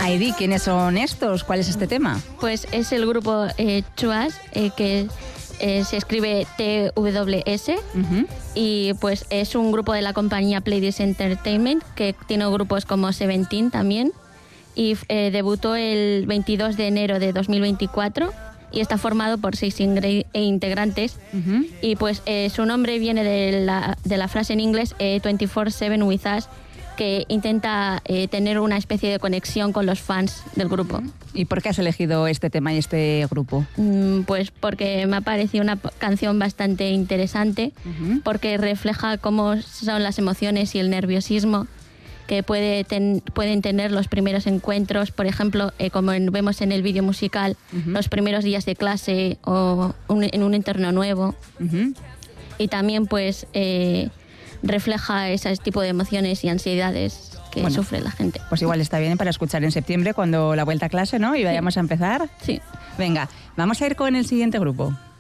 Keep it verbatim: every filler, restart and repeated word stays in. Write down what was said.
Heidi, ¿quiénes son estos? ¿Cuál es este tema? Pues es el grupo eh, Twas, eh, que eh, se escribe T W S, uh-huh. y pues es un grupo de la compañía Playdies Entertainment, que tiene grupos como Seventeen también, y eh, debutó el veintidós de enero de dos mil veinticuatro y está formado por seis ingre- integrantes, uh-huh. y pues eh, su nombre viene de la, de la frase en inglés eh, veinticuatro siete with us, que intenta eh, tener una especie de conexión con los fans del grupo. ¿Y por qué has elegido este tema y este grupo? Mm, pues porque me ha parecido una canción bastante interesante, uh-huh. porque refleja cómo son las emociones y el nerviosismo que puede ten, pueden tener los primeros encuentros, por ejemplo, eh, como en, vemos en el vídeo musical, uh-huh. los primeros días de clase o un, en un entorno nuevo. Uh-huh. Y también pues eh, refleja ese tipo de emociones y ansiedades que bueno, sufre la gente. Pues igual está bien para escuchar en septiembre cuando la vuelta a clase, ¿no? Y vayamos sí. a empezar. Sí. Venga, vamos a ir con el siguiente grupo.